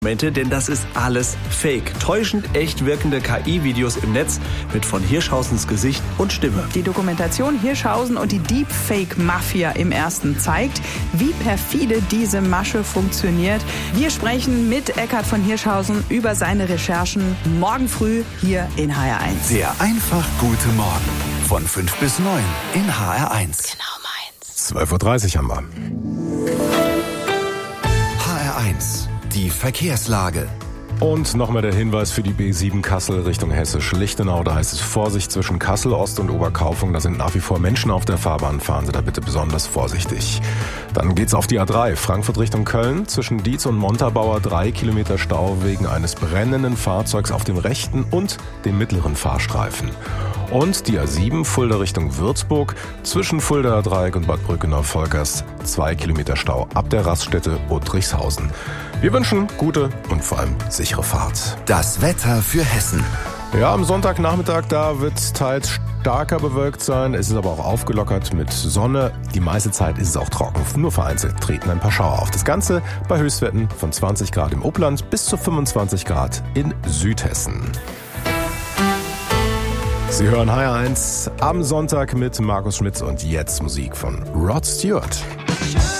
Denn das ist alles Fake. Täuschend echt wirkende KI-Videos im Netz mit von Hirschhausens Gesicht und Stimme. Die Dokumentation Hirschhausen und die Deepfake-Mafia im Ersten zeigt, wie perfide diese Masche funktioniert. Wir sprechen mit Eckhard von Hirschhausen über seine Recherchen morgen früh hier in HR1. Der einfach gute Morgen von 5 bis 9 in HR1. Genau meins. 12.30 Uhr haben wir. HR1, die Verkehrslage. Und nochmal der Hinweis für die B7 Kassel Richtung Hessisch-Lichtenau. Da heißt es Vorsicht zwischen Kassel Ost und Oberkaufung. Da sind nach wie vor Menschen auf der Fahrbahn. Fahren Sie da bitte besonders vorsichtig. Dann geht's auf die A3 Frankfurt Richtung Köln. Zwischen Dietz und Montabaur 3 Kilometer Stau wegen eines brennenden Fahrzeugs auf dem rechten und dem mittleren Fahrstreifen. Und die A7 Fulda Richtung Würzburg. Zwischen Fuldaer Dreieck und Bad Brückenau-Volkers 2 Kilometer Stau ab der Raststätte Uttrichshausen. Wir wünschen gute und vor allem sichere Fahrt. Das Wetter für Hessen. Ja, am Sonntagnachmittag, da wird es teils starker bewölkt sein. Es ist aber auch aufgelockert mit Sonne. Die meiste Zeit ist es auch trocken. Nur vereinzelt treten ein paar Schauer auf. Das Ganze bei Höchstwerten von 20 Grad im Upland bis zu 25 Grad in Südhessen. Sie hören HR1 am Sonntag mit Markus Schmitz und jetzt Musik von Rod Stewart.